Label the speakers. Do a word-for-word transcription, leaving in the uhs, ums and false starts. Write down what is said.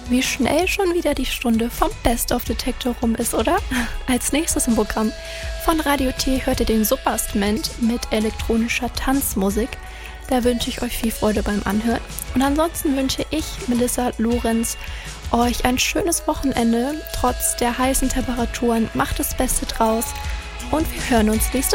Speaker 1: Wie schnell schon wieder die Stunde vom Best of Detektor rum ist, oder? Als nächstes im Programm von Radio T hört ihr den Superstment mit elektronischer Tanzmusik. Da wünsche ich euch viel Freude beim Anhören. Und ansonsten wünsche ich, Melissa Lorenz, euch ein schönes Wochenende. Trotz der heißen Temperaturen macht das Beste draus. Und wir hören uns nächste